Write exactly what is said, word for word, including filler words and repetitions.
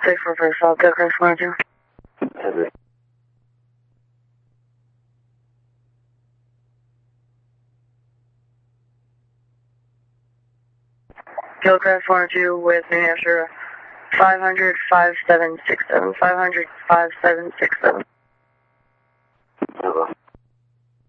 six four four South Gilchrist one two. Gilchrist one two with New Hampshire five hundred, five seven six seven, five hundred, five seven six seven.